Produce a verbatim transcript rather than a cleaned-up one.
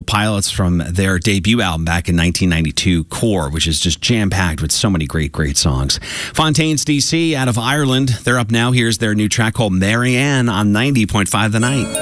Pilots from their debut album back in nineteen ninety-two, Core, which is just jam-packed with so many great, great songs. Fontaines D C out of Ireland. They're up now. Here's their new track called Marianne on ninety point five The Night.